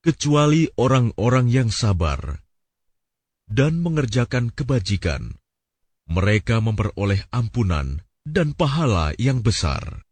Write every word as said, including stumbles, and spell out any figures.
kecuali orang-orang yang sabar dan mengerjakan kebajikan. Mereka memperoleh ampunan dan pahala yang besar.